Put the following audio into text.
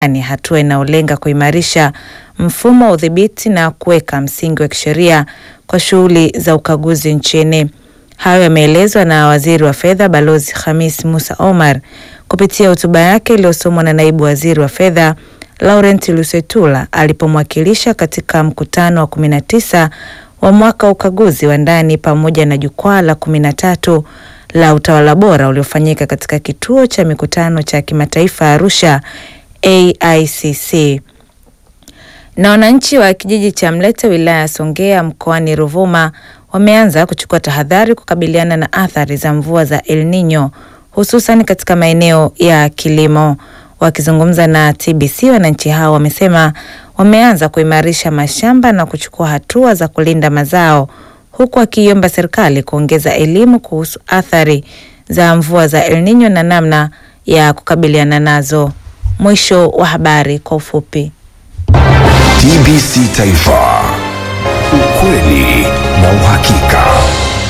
ni hatua inayolenga kuimarisha mfumo wa udhibiti na kuweka msingi wa kisheria kwa shughuli za ukaguzi nchini. Hayo yameelezwa na Waziri wa Fedha Balozi Khamis Musa Omar kupitia hotuba yake iliyosomwa na Naibu Waziri wa Fedha Laurent Lusetula alipomwakilisha katika mkutano wa 19 wa mwaka wa ukaguzi wa ndani pamoja na jukwaa la 13 la utawala bora uliofanyika katika kituo cha mikutano cha kimataifa Arusha AICC. Na wananchi wa kijiji cha Mlete wilaya ya Songea mkoani Ruvuma wameanza kuchukua tahadhari kukabiliana na athari za mvua za El Nino hususan katika maeneo ya kilimo. Wakizungumza na TBC, wananchi hao wamesema wameanza kuimarisha mashamba na kuchukua hatua za kulinda mazao, huku wakiomba serikali kuongeza elimu kuhusu athari za mvua za El Nino na namna ya kukabiliana nazo. Mwisho wa habari kwa ufupi. TBC Taifa, ukweli na uhakika.